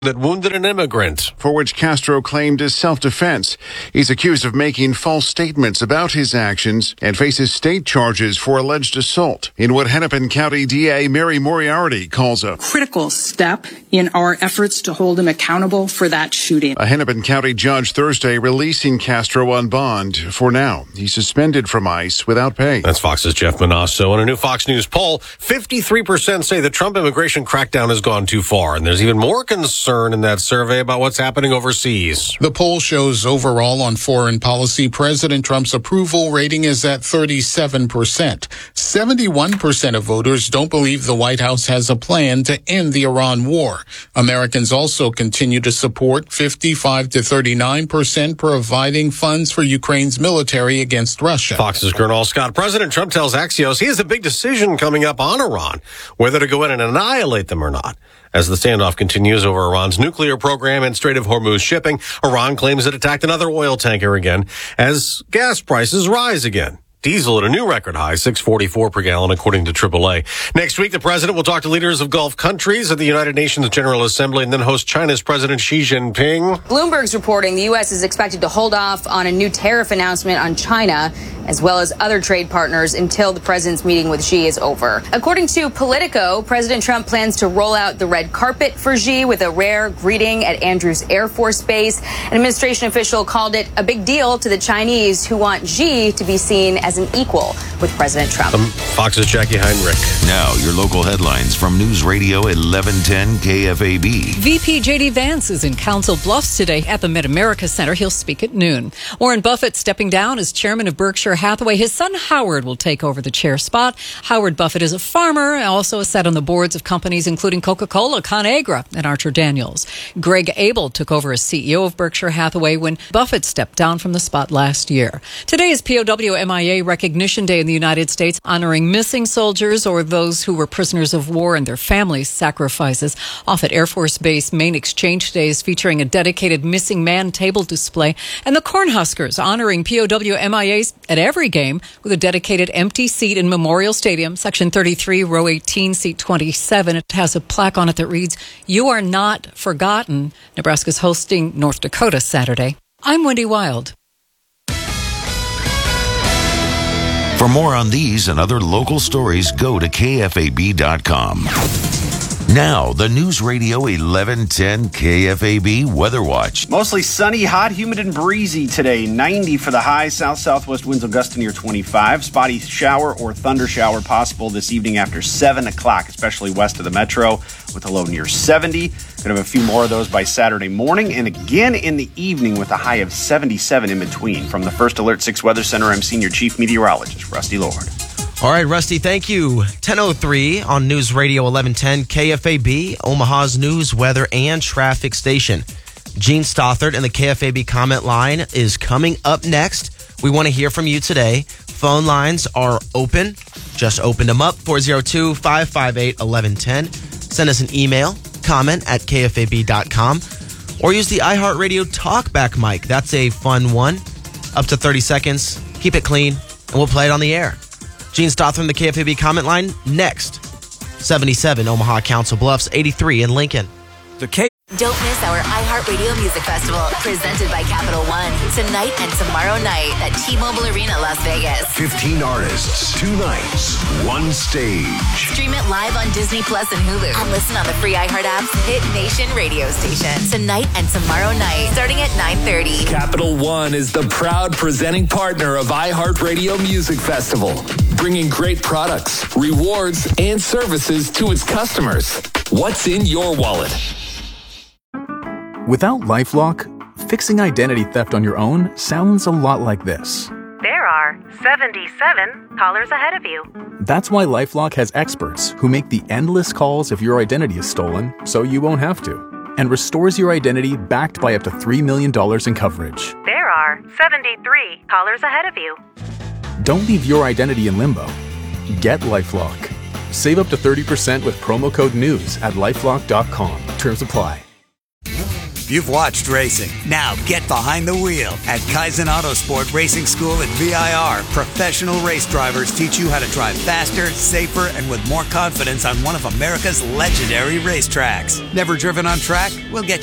that wounded an immigrant, for which Castro claimed is self-defense. He's accused of making false statements about his actions and faces state charges for alleged assault in what Hennepin County DA Mary Moriarty calls a critical step in our efforts to hold him accountable for that shooting. A Hennepin County judge Thursday releasing Castro on bond. For now, he's suspended from ICE without pay. That's Fox's Jeff Manasso. In a new Fox News poll, 53% say the Trump immigration crackdown has gone too far, and there's even more concern in that survey about what's happening overseas. The poll shows overall on foreign policy, President Trump's approval rating is at 37%. 71% of voters don't believe the White House has a plan to end the Iran war. Americans also continue to support 55 to 39% providing funds for Ukraine's military against Russia. Fox's Gernal Scott. President Trump tells Axios he has a big decision coming up on Iran, whether to go in and annihilate them or not. As the standoff continues over Iran's nuclear program and Strait of Hormuz shipping, Iran claims it attacked another oil tanker again as gas prices rise again. Diesel at a new record high, $6.44 per gallon, according to AAA. Next week, the president will talk to leaders of Gulf countries at the United Nations General Assembly and then host China's President Xi Jinping. Bloomberg's reporting the U.S. is expected to hold off on a new tariff announcement on China, as well as other trade partners, until the president's meeting with Xi is over. According to Politico, President Trump plans to roll out the red carpet for Xi with a rare greeting at Andrews Air Force Base. An administration official called it a big deal to the Chinese, who want Xi to be seen as an equal with President Trump. Fox's Jackie Heinrich. Now, your local headlines from News Radio 1110 KFAB. VP J.D. Vance is in Council Bluffs today at the Mid-America Center. He'll speak at noon. Warren Buffett stepping down as chairman of Berkshire Hathaway. His son Howard will take over the chair spot. Howard Buffett is a farmer, also sat on the boards of companies including Coca-Cola, ConAgra, and Archer Daniels. Greg Abel took over as CEO of Berkshire Hathaway when Buffett stepped down from the spot last year. Today is POW MIA Recognition Day in the United States, honoring missing soldiers or those who were prisoners of war and their families' sacrifices. Offutt Air Force Base Main Exchange Day is featuring a dedicated missing man table display, and the Cornhuskers honoring POW MIAs at every game with a dedicated empty seat in Memorial Stadium, Section 33, Row 18, Seat 27. It has a plaque on it that reads, "You are not forgotten." Nebraska's hosting North Dakota Saturday. I'm Wendy Wild. For more on these and other local stories, go to KFAB.com. Now, the News Radio 1110 KFAB Weather Watch. Mostly sunny, hot, humid, and breezy today. 90 for the high. South-southwest winds will gust to near 25. Spotty shower or thunder shower possible this evening after 7 o'clock, especially west of the metro, with a low near 70. Going to have a few more of those by Saturday morning, and again in the evening with a high of 77 in between. From the First Alert 6 Weather Center, I'm Senior Chief Meteorologist Rusty Lord. All right, Rusty, thank you. 10:03 on News Radio 1110 KFAB, Omaha's news, weather, and traffic station. Gene Stothard and the KFAB comment line is coming up next. We want to hear from you today. Phone lines are open. Just opened them up, 402-558-1110. Send us an email, comment at KFAB.com, or use the iHeartRadio TalkBack mic. That's a fun one. Up to 30 seconds. Keep it clean, and we'll play it on the air. Gene Stothard from the KFAB comment line next. 77 Omaha, Council Bluffs, 83 in Lincoln. Don't miss our iHeartRadio Music Festival, presented by Capital One, tonight and tomorrow night at T-Mobile Arena, Las Vegas. 15 artists, 2 nights, 1 stage. Stream it live on Disney Plus and Hulu, and listen on the free iHeart app's Hit Nation radio station. Tonight and tomorrow night, starting at 9:30. Capital One is the proud presenting partner of iHeartRadio Music Festival, bringing great products, rewards, and services to its customers. What's in your wallet? Without LifeLock, fixing identity theft on your own sounds a lot like this. There are 77 callers ahead of you. That's why LifeLock has experts who make the endless calls if your identity is stolen, so you won't have to, and restores your identity backed by up to $3 million in coverage. There are 73 callers ahead of you. Don't leave your identity in limbo. Get LifeLock. Save up to 30% with promo code NEWS at LifeLock.com. Terms apply. you've watched racing. Now get behind the wheel at Kaizen Autosport Racing School at VIR. Professional race drivers teach you how to drive faster, safer, and with more confidence on one of America's legendary racetracks. Never driven on track? We'll get